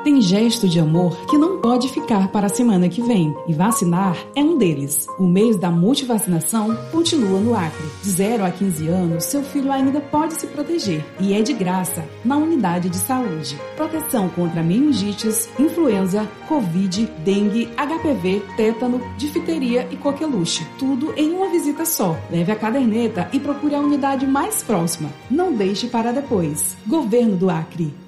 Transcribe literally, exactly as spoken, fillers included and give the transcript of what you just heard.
Tem gesto de amor que não pode ficar para a semana que vem, e vacinar é um deles. O mês da multivacinação continua no Acre. De zero a quinze anos, seu filho ainda pode se proteger, e é de graça na unidade de saúde. Proteção contra meningites, influenza, covid, dengue, H P V, tétano, difteria e coqueluche. Tudo em uma visita só. Leve a caderneta e procure a unidade mais próxima. Não deixe para depois. Governo do Acre.